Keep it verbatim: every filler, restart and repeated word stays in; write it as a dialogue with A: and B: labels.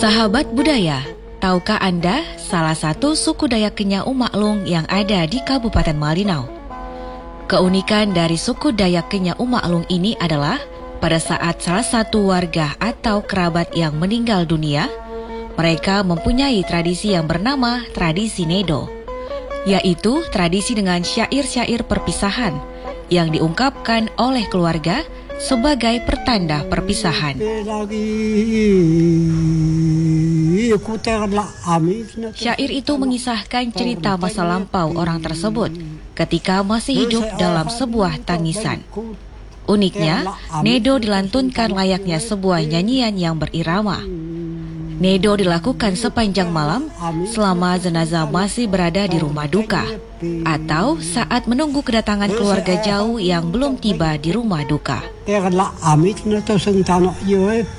A: Sahabat budaya, tahukah Anda salah satu suku Dayak Kenya Umaklung yang ada di Kabupaten Malinau? Keunikan dari suku Dayak Kenya Umaklung ini adalah pada saat salah satu warga atau kerabat yang meninggal dunia, mereka mempunyai tradisi yang bernama tradisi Nedo, yaitu tradisi dengan syair-syair perpisahan yang diungkapkan oleh keluarga sebagai pertanda perpisahan. Syair itu mengisahkan cerita masa lampau orang tersebut ketika masih hidup dalam sebuah tangisan. Uniknya, Nedo dilantunkan layaknya sebuah nyanyian yang berirama. Nedo dilakukan sepanjang malam selama jenazah masih berada di rumah duka atau saat menunggu kedatangan keluarga jauh yang belum tiba di rumah duka.